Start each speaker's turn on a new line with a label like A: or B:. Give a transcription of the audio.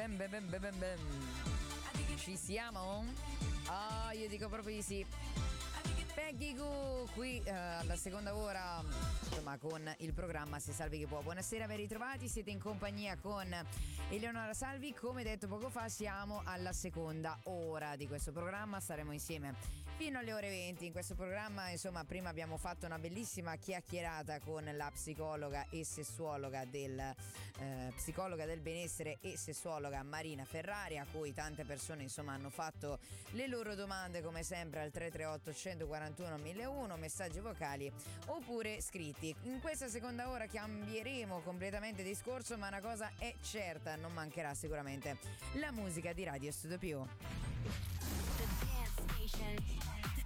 A: Ci siamo? Io dico proprio di sì. Peggy Goo qui alla seconda ora, insomma, con il programma Si Salvi Chi Può. Buonasera, ben ritrovati, siete in compagnia con Eleonora Salvi. Come detto poco fa, siamo alla seconda ora di questo programma, saremo insieme fino alle ore 20. In questo programma, insomma, prima abbiamo fatto una bellissima chiacchierata con la psicologa e sessuologa psicologa del benessere e sessuologa Marina Ferrari, a cui tante persone, insomma, hanno fatto le loro domande come sempre al 338 141 1001, messaggi vocali oppure scritti. In questa seconda ora cambieremo completamente discorso, ma una cosa è certa, non mancherà sicuramente la musica di Radio Studio Più.